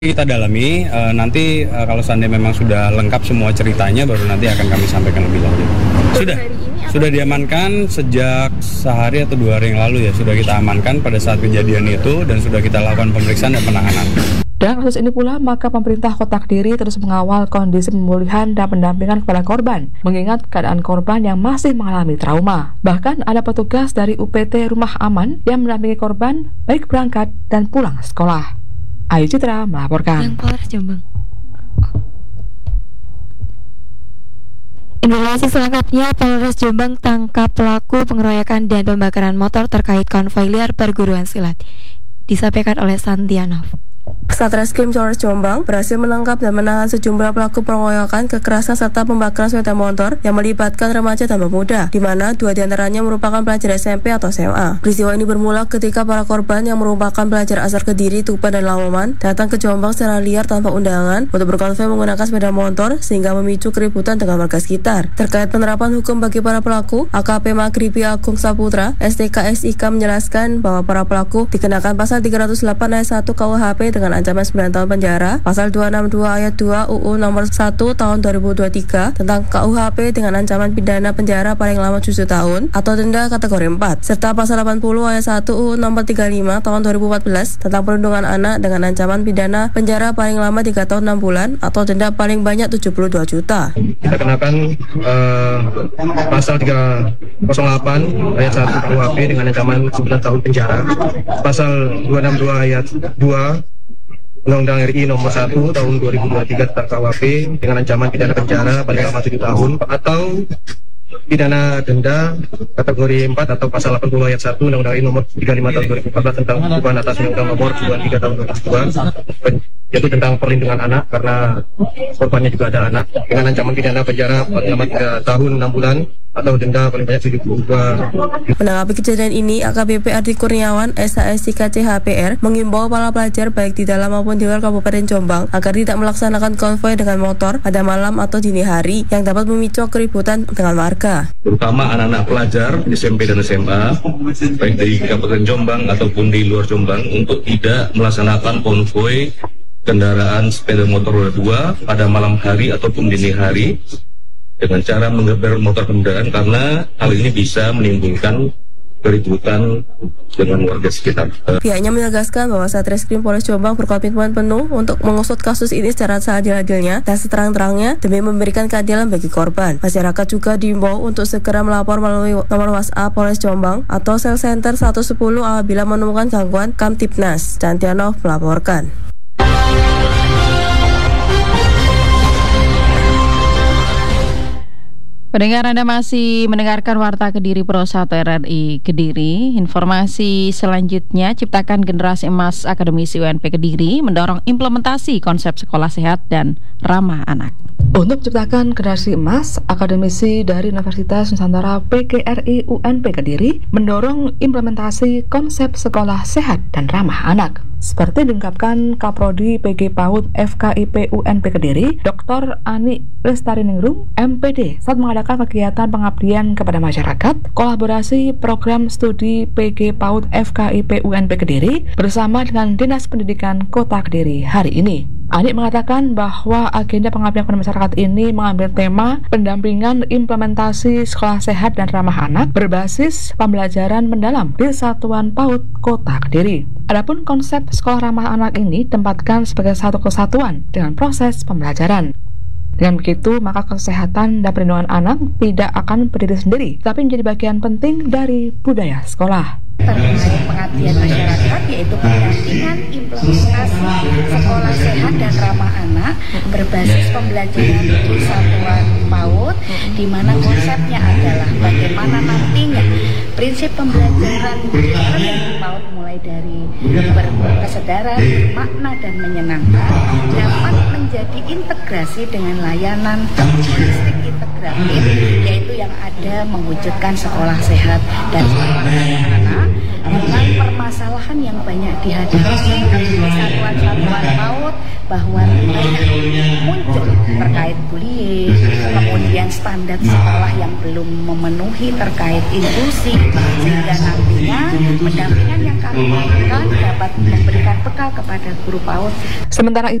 Kita dalami, nanti kalau seandainya memang sudah lengkap semua ceritanya, baru nanti akan kami sampaikan lebih lanjut. Sudah diamankan sejak sehari atau 2 hari yang lalu ya, sudah kita amankan pada saat kejadian itu dan sudah kita lakukan pemeriksaan dan penahanan. Dalam kasus ini pula, maka pemerintah Kota Kediri terus mengawal kondisi pemulihan dan pendampingan kepada korban, mengingat keadaan korban yang masih mengalami trauma. Bahkan ada petugas dari UPT Rumah Aman yang mendampingi korban baik berangkat dan pulang sekolah. Ayu Citra melaporkan. Yang Polres Jombang. Informasi selanjutnya, Polres Jombang tangkap pelaku pengeroyokan dan pembakaran motor terkait konvoi liar perguruan silat. Disampaikan oleh Santianov. Satreskrim Polres Jombang berhasil menangkap dan menahan sejumlah pelaku pengeroyokan, kekerasan serta pembakaran sepeda motor yang melibatkan remaja dan pemuda, di mana 2 diantaranya merupakan pelajar SMP atau SMA. Peristiwa ini bermula ketika para korban yang merupakan pelajar asal Kediri, Tuban, dan Lamongan datang ke Jombang secara liar tanpa undangan untuk berkonvoi menggunakan sepeda motor sehingga memicu keributan dengan warga sekitar. Terkait penerapan hukum bagi para pelaku, AKP Magribi Agung Saputra, STK-SIK menjelaskan bahwa para pelaku dikenakan pasal 308 ayat 1 KUHP dengan ancaman 9 tahun penjara, pasal 262 ayat 2 UU nomor 1 tahun 2023 tentang KUHP dengan ancaman pidana penjara paling lama 7 tahun atau denda kategori 4, serta pasal 80 ayat 1 UU nomor 35 tahun 2014 tentang perlindungan anak dengan ancaman pidana penjara paling lama 3 tahun 6 bulan atau denda paling banyak 72 juta. Kita kenakan pasal 308 ayat 1 KUHP dengan ancaman 9 tahun penjara, pasal 262 ayat 2 Undang-Undang RI nomor 1 tahun 2023 tentang KUHP dengan ancaman pidana penjara paling lama 7 tahun atau pidana denda kategori 4 atau pasal 80 ayat 1 Undang-Undang RI nomor 35 tahun 2014 tentang perubahan atas Undang-Undang nomor 23 tahun 2002, yaitu tentang perlindungan anak karena korbannya juga ada anak, dengan ancaman pidana penjara paling lama 3 tahun 6 bulan atau denda paling banyak 72. Menanggapi kejadian ini, AKBP Ardi Kurniawan, SHSIK CHPR, mengimbau para pelajar baik di dalam maupun di luar Kabupaten Jombang agar tidak melaksanakan konvoi dengan motor pada malam atau dini hari yang dapat memicu keributan dengan warga. Terutama anak-anak pelajar SMP dan SMA, baik dari Kabupaten Jombang ataupun di luar Jombang, untuk tidak melaksanakan konvoi kendaraan sepeda motor roda 2 pada malam hari ataupun dini hari dengan cara menggeber motor kendaraan, karena hal ini bisa menimbulkan keributan dengan warga sekitar. Pihaknya menegaskan bahwa Satreskrim Polres Jombang berkomitmen penuh untuk mengusut kasus ini secara seadil-adilnya dan seterang-terangnya demi memberikan keadilan bagi korban. Masyarakat juga diimbau untuk segera melapor melalui nomor WhatsApp Polres Jombang atau sel center 110 apabila menemukan gangguan Kamtibnas. Santianov melaporkan. Pendengar, Anda masih mendengarkan Warta Kediri Pro 1 RRI Kediri. Informasi selanjutnya, Ciptakan Generasi Emas Akademisi UNP Kediri mendorong implementasi konsep sekolah sehat dan ramah anak. Untuk menciptakan generasi emas, akademisi dari Universitas Nusantara PGRI UNP Kediri mendorong implementasi konsep sekolah sehat dan ramah anak. Seperti diungkapkan Kaprodi PG PAUD FKIP UNP Kediri, Dr. Ani Lestariningrum, MPD, saat mengadakan kegiatan pengabdian kepada masyarakat, kolaborasi program studi PG PAUD FKIP UNP Kediri bersama dengan Dinas Pendidikan Kota Kediri hari ini. Ani mengatakan bahwa agenda pengabdian kepada masyarakat ini mengambil tema pendampingan implementasi sekolah sehat dan ramah anak berbasis pembelajaran mendalam di Satuan PAUD Kota Kediri. Adapun konsep sekolah ramah anak ini ditempatkan sebagai satu kesatuan dengan proses pembelajaran. Dengan begitu, maka kesehatan dan perlindungan anak tidak akan berdiri sendiri, tapi menjadi bagian penting dari budaya sekolah. Terkait pengabdian masyarakat, yaitu pendampingan implementasi sekolah sehat dan ramah anak berbasis pembelajaran di Satuan PAUD, di mana konsepnya adalah bagaimana nantinya prinsip pembelajaran di PAUD mulai dari berkesadaran, bermakna dan menyenangkan dapat menjadi integrasi dengan layanan holistik integratif, yaitu yang ada mewujudkan sekolah sehat dan ramah anak dengan permasalahan yang banyak dihadapi di satuan-satuan PAUD, bahwa banyak muncul terkait bullying, kemudian standar sekolah yang belum memenuhi terkait inklusi, sehingga nantinya pendampingan yang kami lakukan dapat memberikan bekal kepada guru PAUD. Sementara itu